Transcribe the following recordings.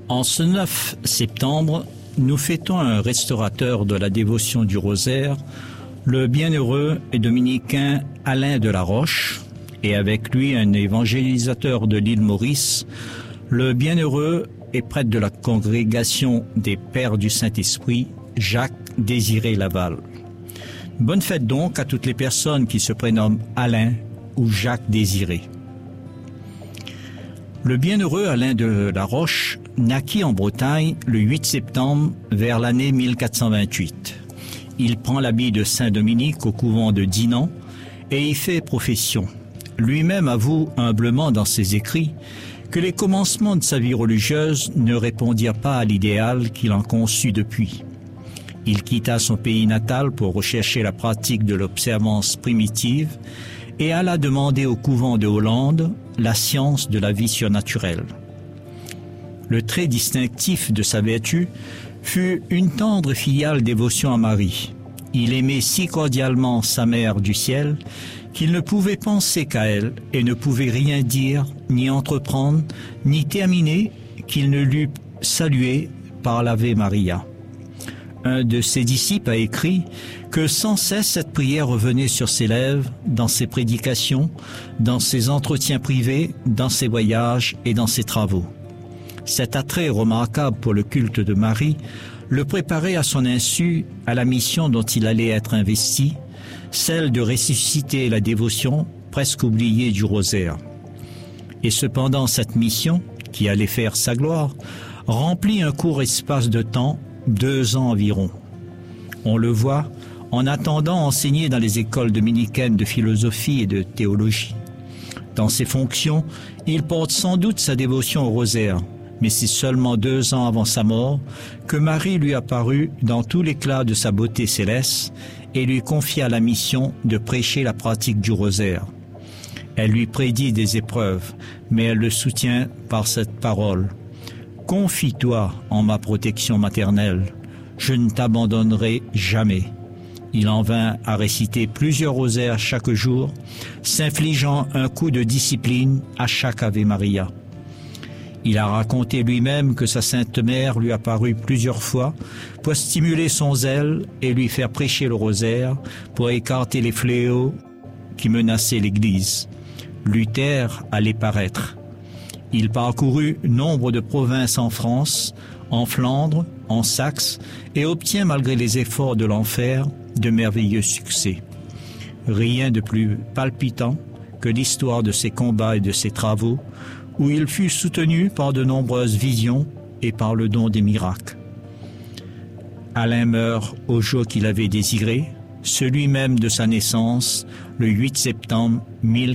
En ce 9 septembre, nous fêtons un restaurateur de la dévotion du rosaire, le bienheureux et dominicain Alain de la Roche, et avec lui un évangélisateur de l'île Maurice, le bienheureux et prêtre de la congrégation des Pères du Saint-Esprit, Jacques Désiré Laval. Bonne fête donc à toutes les personnes qui se prénomment Alain ou Jacques Désiré. Le bienheureux Alain de la Roche naquit en Bretagne le 8 septembre vers l'année 1428. Il prend l'habit de Saint-Dominique au couvent de Dinan et y fait profession. Lui-même avoue humblement dans ses écrits que les commencements de sa vie religieuse ne répondirent pas à l'idéal qu'il en conçut depuis. Il quitta son pays natal pour rechercher la pratique de l'observance primitive et alla demander au couvent de Hollande la science de la vie surnaturelle. Le trait distinctif de sa vertu fut une tendre et filiale dévotion à Marie. Il aimait si cordialement sa mère du ciel qu'il ne pouvait penser qu'à elle et ne pouvait rien dire, ni entreprendre, ni terminer qu'il ne l'eût salué par l'Ave Maria. Un de ses disciples a écrit que sans cesse cette prière revenait sur ses lèvres, dans ses prédications, dans ses entretiens privés, dans ses voyages et dans ses travaux. Cet attrait remarquable pour le culte de Marie le préparait à son insu à la mission dont il allait être investi, celle de ressusciter la dévotion presque oubliée du rosaire. Et cependant cette mission, qui allait faire sa gloire, remplit un court espace de temps, 2 ans environ. On le voit en attendant enseigner dans les écoles dominicaines de philosophie et de théologie. Dans ses fonctions, il porte sans doute sa dévotion au rosaire, mais c'est seulement 2 ans avant sa mort que Marie lui apparut dans tout l'éclat de sa beauté céleste et lui confia la mission de prêcher la pratique du rosaire. Elle lui prédit des épreuves, mais elle le soutient par cette parole. « Confie-toi en ma protection maternelle, je ne t'abandonnerai jamais. » Il en vint à réciter plusieurs rosaires chaque jour, s'infligeant un coup de discipline à chaque Ave Maria. Il a raconté lui-même que sa Sainte Mère lui apparut plusieurs fois pour stimuler son zèle et lui faire prêcher le rosaire pour écarter les fléaux qui menaçaient l'Église. Luther allait paraître. Il parcourut nombre de provinces en France, en Flandre, en Saxe et obtient, malgré les efforts de l'enfer, de merveilleux succès. Rien de plus palpitant que l'histoire de ses combats et de ses travaux, où il fut soutenu par de nombreuses visions et par le don des miracles. Alain meurt au jour qu'il avait désiré, celui même de sa naissance, le 8 septembre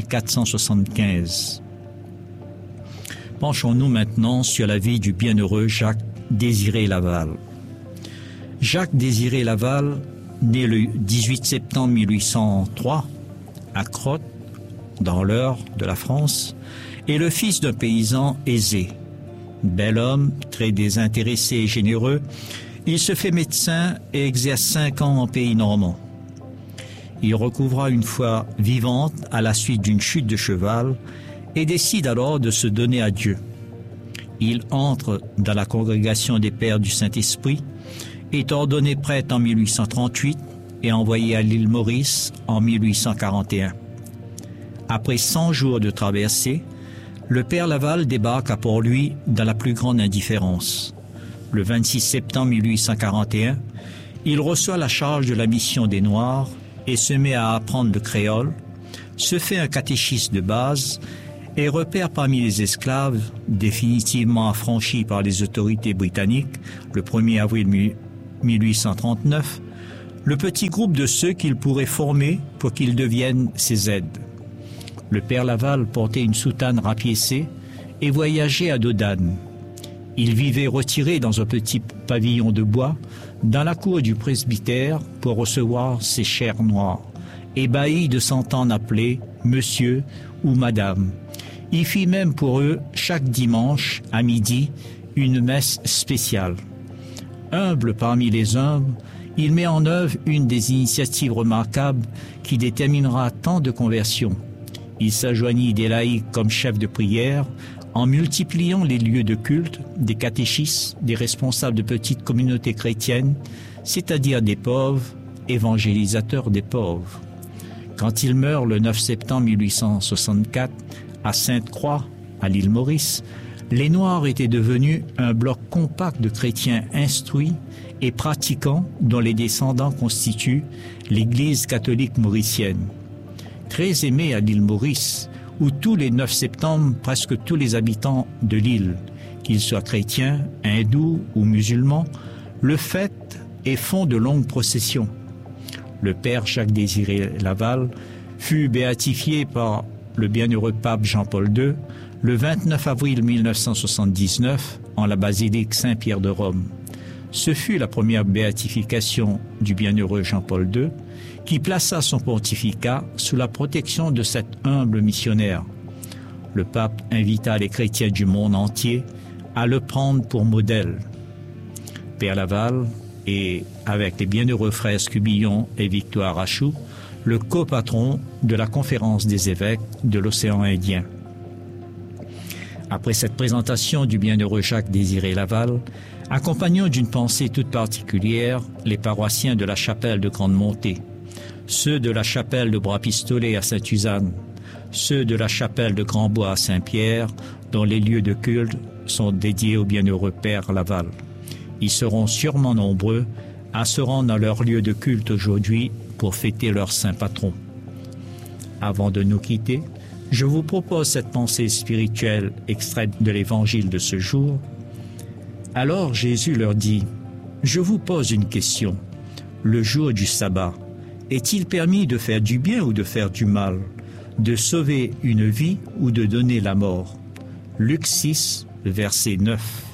1475. Penchons-nous maintenant sur la vie du bienheureux Jacques Désiré Laval. Jacques Désiré Laval, né le 18 septembre 1803 à Crotts, dans l'Eure de la France, est le fils d'un paysan aisé. Bel homme, très désintéressé et généreux, il se fait médecin et exerce 5 ans en pays normand. Il recouvra une foi vivante à la suite d'une chute de cheval et décide alors de se donner à Dieu. Il entre dans la congrégation des Pères du Saint-Esprit, est ordonné prêtre en 1838 et envoyé à l'île Maurice en 1841. Après 100 jours de traversée, le père Laval débarque à Port-Louis dans la plus grande indifférence. Le 26 septembre 1841, il reçoit la charge de la mission des Noirs et se met à apprendre le créole, se fait un catéchisme de base et repère parmi les esclaves, définitivement affranchis par les autorités britanniques le 1er avril 1839, le petit groupe de ceux qu'il pourrait former pour qu'ils deviennent ses aides. Le père Laval portait une soutane rapiécée et voyageait à dos d'âne. Il vivait retiré dans un petit pavillon de bois dans la cour du presbytère pour recevoir ses chers noirs, ébahis de s'entendre appeler monsieur ou madame. Il fit même pour eux chaque dimanche à midi une messe spéciale. Humble parmi les humbles, il met en œuvre une des initiatives remarquables qui déterminera tant de conversions. Il s'ajoignit des laïcs comme chef de prière en multipliant les lieux de culte, des catéchistes, des responsables de petites communautés chrétiennes, c'est-à-dire des pauvres, évangélisateurs des pauvres. Quand il meurt le 9 septembre 1864 à Sainte-Croix, à l'île Maurice, les Noirs étaient devenus un bloc compact de chrétiens instruits et pratiquants dont les descendants constituent l'Église catholique mauricienne. Très aimée à l'île Maurice, où tous les 9 septembre, presque tous les habitants de l'île, qu'ils soient chrétiens, hindous ou musulmans, le fêtent et font de longues processions. Le père Jacques-Désiré Laval fut béatifié par le bienheureux pape Jean-Paul II le 29 avril 1979 en la basilique Saint-Pierre de Rome. Ce fut la première béatification du bienheureux Jean-Paul II qui plaça son pontificat sous la protection de cet humble missionnaire. Le pape invita les chrétiens du monde entier à le prendre pour modèle. Père Laval est, avec les bienheureux frères Scubillon et Victoire Rachou, le copatron de la conférence des évêques de l'océan Indien. Après cette présentation du bienheureux Jacques-Désiré Laval, accompagnons d'une pensée toute particulière les paroissiens de la chapelle de Grande-Montée, ceux de la chapelle de Bois-Pistolet à Sainte-Suzanne, ceux de la chapelle de Grand-Bois à Saint-Pierre, dont les lieux de culte sont dédiés au bienheureux Père Laval. Ils seront sûrement nombreux à se rendre dans leur lieu de culte aujourd'hui pour fêter leur saint patron. Avant de nous quitter, je vous propose cette pensée spirituelle extraite de l'évangile de ce jour. Alors Jésus leur dit, « Je vous pose une question. Le jour du sabbat, est-il permis de faire du bien ou de faire du mal, de sauver une vie ou de donner la mort ?» Luc 6, verset 9.